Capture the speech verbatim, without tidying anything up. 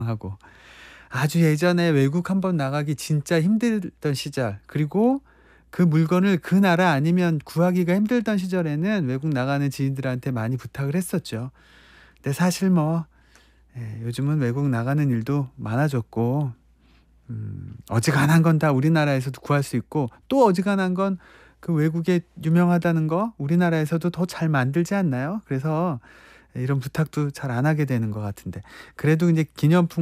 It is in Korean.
하고 아주 예전에 외국 한번 나가기 진짜 힘들던 시절, 그리고 그 물건을 그 나라 아니면 구하기가 힘들던 시절에는 외국 나가는 지인들한테 많이 부탁을 했었죠. 근데 사실 뭐 예 요즘은 외국 나가는 일도 많아졌고 음 어지간한 건 다 우리나라에서도 구할 수 있고, 또 어지간한 건 그 외국에 유명하다는 거 우리나라에서도 더 잘 만들지 않나요? 그래서 이런 부탁도 잘 안 하게 되는 것 같은데, 그래도 인제 기념품